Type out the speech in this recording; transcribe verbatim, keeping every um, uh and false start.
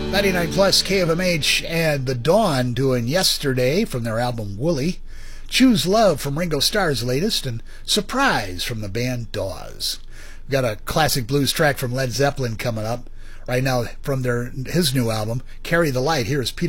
ninety-nine plus K F M H and The Dawn doing Yesterday from their album Woolly, Choose Love from Ringo Starr's latest, and Surprise from the band Dawes. We've got a classic blues track from Led Zeppelin coming up right now from their his new album, Carry the Light. Here's Peter